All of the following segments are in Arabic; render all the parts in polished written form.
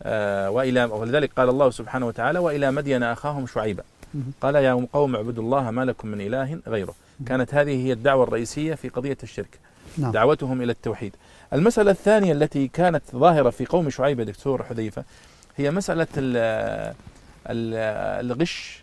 ولذلك قال الله سبحانه وتعالى: وإلى مدين أخاهم شعيبا قال يا قوم اعبدوا الله ما لكم من إله غيره. كانت هذه هي الدعوة الرئيسية في قضية الشرك، دعوتهم إلى التوحيد. المسألة الثانية التي كانت ظاهرة في قوم شعيب دكتور حذيفة هي مسألة الغش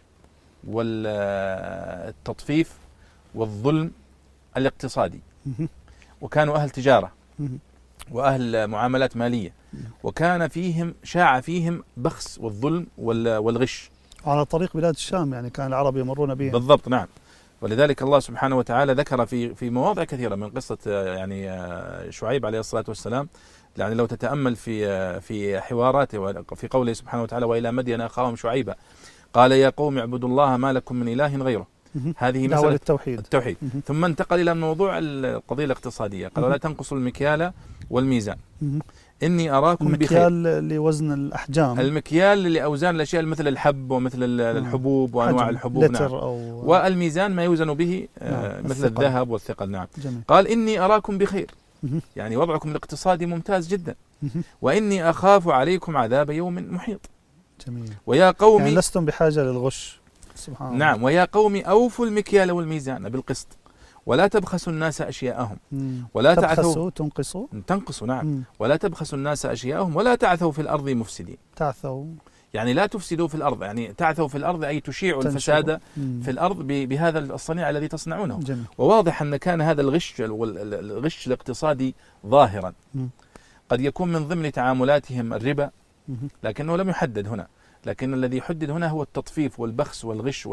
والتطفيف والظلم الاقتصادي، وكانوا أهل تجارة وأهل معاملات مالية، وكان فيهم شاع فيهم بخس والظلم والغش على طريق بلاد الشام، يعني كان العرب يمرون بهم بالضبط. نعم. ولذلك الله سبحانه وتعالى ذكر في مواضع كثيرة من قصة يعني شعيب عليه الصلاة والسلام. يعني لو تتأمل في حواراته في قوله سبحانه وتعالى: وإلى مدين أخاهم شعيبا قال يا قوم اعبدوا الله ما لكم من إله غيره. هذه مسألة التوحيد. ثم انتقل إلى موضوع القضية الاقتصادية، قال: لا تنقصوا المكيال والميزان إني أراكم بخير. المكيال لوزن الأحجام، المكيال لأوزان الأشياء مثل الحب ومثل الحبوب وأنواع الحبوب. نعم. والميزان ما يوزن به مثل الذهب والثقل. نعم. جميل. قال: إني أراكم بخير، يعني وضعكم الاقتصادي ممتاز جدا، وإني أخاف عليكم عذاب يوم محيط. جميل. ويا قوم يعني لستم بحاجة للغش. سبحان الله. نعم. ويا قوم أوفوا المكيال والميزان بالقسط ولا تبخسوا الناس أشياءهم ولا تعثوا تنقصوا. نعم. ولا تبخسوا الناس أشياءهم ولا تعثوا في الأرض مفسدين. تعثوا يعني لا تفسدوا في الأرض، يعني تعثوا في الأرض أي تشيعوا الفساد في الأرض بهذا الصنيع الذي تصنعونه. جميل. وواضح أن كان هذا الغش الاقتصادي ظاهرا. قد يكون من ضمن تعاملاتهم الربا، لكنه لم يحدد هنا، لكن الذي يحدد هنا هو التطفيف والبخس والغش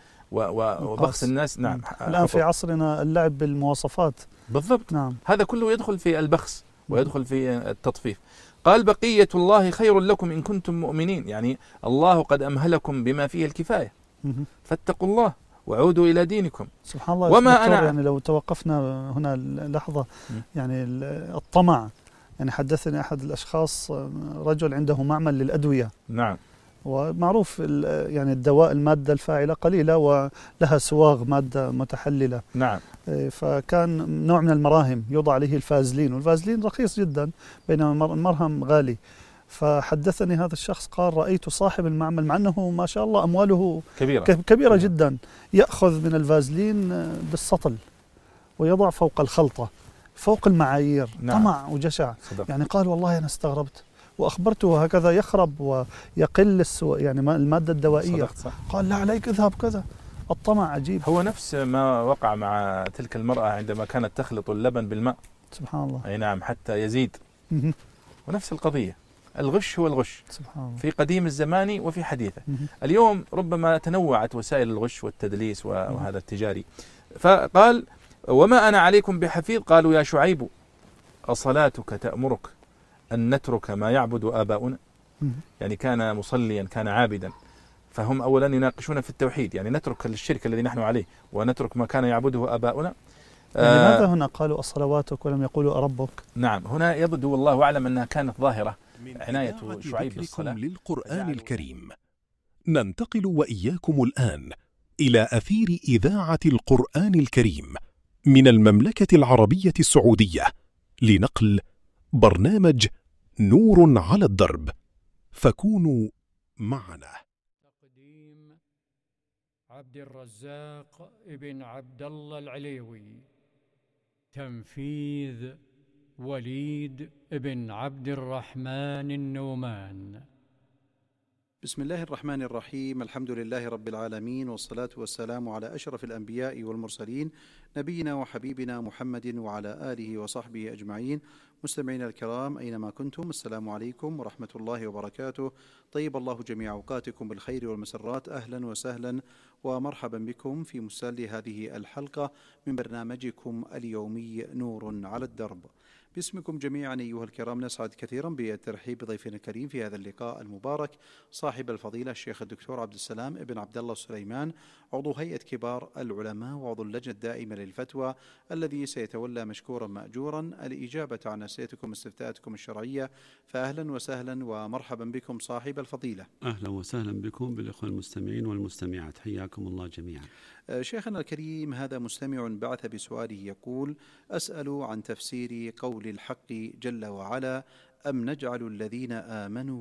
وبخس الناس. نعم. الآن في عصرنا اللعب بالمواصفات. بالضبط. نعم. هذا كله يدخل في البخس ويدخل في التطفيف. قال: بقية الله خير لكم إن كنتم مؤمنين، يعني الله قد أمهلكم بما فيه الكفاية، فاتقوا الله وعودوا إلى دينكم. سبحان الله. وما أنا يعني لو توقفنا هنا لحظة، يعني الطمع، يعني حدثني أحد الأشخاص رجل عنده معمل للأدوية. نعم. ومعروف يعني الدواء المادة الفاعلة قليلة ولها سواغ مادة متحللة. نعم. فكان نوع من المراهم يوضع عليه الفازلين، والفازلين رخيص جدا بينما المرهم غالي. فحدثني هذا الشخص قال: رأيت صاحب المعمل مع أنه ما شاء الله أمواله كبيرة جدا يأخذ من الفازلين بالسطل ويضع فوق الخلطة فوق المعايير. نعم. طمع وجشع. صدق. يعني قال: والله أنا استغربت وأخبرته هكذا يخرب ويقل يعني المادة الدوائية. صح. قال: لا عليك اذهب كذا. الطمع عجيب. هو نفس ما وقع مع تلك المرأة عندما كانت تخلط اللبن بالماء. سبحان الله. أي نعم، حتى يزيد. ونفس القضية، الغش هو الغش. سبحان الله. في قديم الزمان وفي حديثه. اليوم ربما تنوعت وسائل الغش والتدليس وهذا التجاري. فقال: وما أنا عليكم بحفيظ. قالوا: يا شعيب أصلاتك تأمرك أن نترك ما يعبد آباؤنا؟ يعني كان مصليا، كان عابدا، فهم أولا يناقشون في التوحيد، يعني نترك الشرك الذي نحن عليه ونترك ما كان يعبده آباؤنا. لماذا هنا قالوا أصلواتك ولم يقولوا أربك؟ نعم. هنا يبدو والله أعلم أنها كانت ظاهرة عناية شعيب بالصلاة للقرآن الكريم. ننتقل وإياكم الآن إلى أثير إذاعة القرآن الكريم من المملكة العربية السعودية لنقل برنامج نور على الدرب، فكونوا معنا. تقديم عبد الرزاق ابن عبد الله العليوي، تنفيذ وليد ابن عبد الرحمن النومان. بسم الله الرحمن الرحيم. الحمد لله رب العالمين، والصلاة والسلام على أشرف الأنبياء والمرسلين، نبينا وحبيبنا محمد وعلى آله وصحبه أجمعين. مستمعينا الكرام أينما كنتم، السلام عليكم ورحمة الله وبركاته. طيب الله جميع أوقاتكم بالخير والمسرات. أهلا وسهلا ومرحبا بكم في مسلسل هذه الحلقة من برنامجكم اليومي نور على الدرب. باسمكم جميعا أيها الكرام نسعد كثيرا بالترحيب بضيفنا الكريم في هذا اللقاء المبارك، صاحب الفضيلة الشيخ الدكتور عبد السلام ابن عبد الله السليمان، عضو هيئة كبار العلماء وعضو اللجنة الدائمة للفتوى، الذي سيتولى مشكورا مأجورا الإجابة عن أسئلتكم واستفتاءاتكم الشرعية. فأهلا وسهلا ومرحبا بكم صاحب الفضيلة. أهلا وسهلا بكم بالإخوة المستمعين والمستمعات، حياكم الله جميعا. شيخنا الكريم، هذا مستمع بعث بسؤاله يقول: أسأل عن تفسير قول الحق جل وعلا: أم نجعل الذين آمنوا